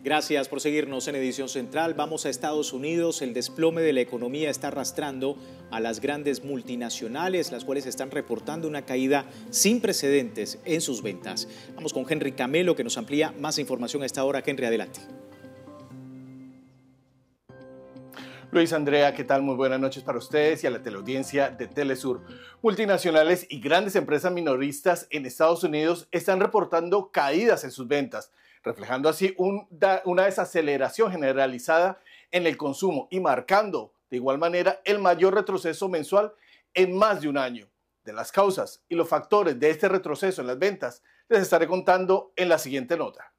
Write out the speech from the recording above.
Gracias por seguirnos en Edición Central. Vamos a Estados Unidos. El desplome de la economía está arrastrando a las grandes multinacionales, las cuales están reportando una caída sin precedentes en sus ventas. Vamos con Henry Camelo, que nos amplía más información a esta hora. Henry, adelante. Luis, Andrea, ¿qué tal? Muy buenas noches para ustedes y a la teleaudiencia de Telesur. Multinacionales y grandes empresas minoristas en Estados Unidos están reportando caídas en sus ventas, reflejando así una desaceleración generalizada en el consumo y marcando de igual manera el mayor retroceso mensual en más de un año. De las causas y los factores de este retroceso en las ventas les estaré contando en la siguiente nota.